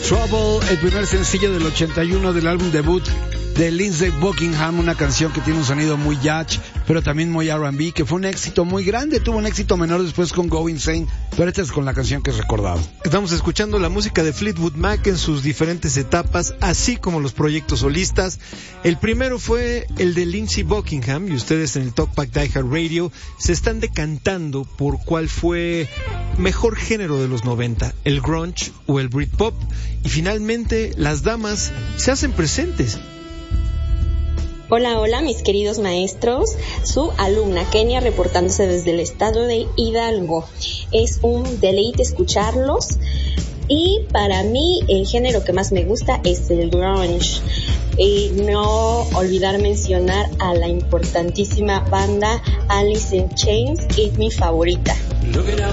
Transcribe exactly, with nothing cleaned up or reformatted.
Trouble, el primer sencillo del ochenta y uno del álbum debut de Lindsey Buckingham, una canción que tiene un sonido muy jazz, pero también muy R and B, que fue un éxito muy grande, tuvo un éxito menor después con Go Insane, pero esta es con la canción que es recordado. Estamos escuchando la música de Fleetwood Mac en sus diferentes etapas, así como los proyectos solistas. El primero fue el de Lindsey Buckingham, y ustedes en el Talkback Die Hard Radio se están decantando por cuál fue mejor género de los noventa, el grunge o el Britpop, y finalmente las damas se hacen presentes. Hola, hola mis queridos maestros, su alumna Kenia reportándose desde el estado de Hidalgo. Es un deleite escucharlos y para mí el género que más me gusta es el grunge. Y no olvidar mencionar a la importantísima banda Alice in Chains, que es mi favorita.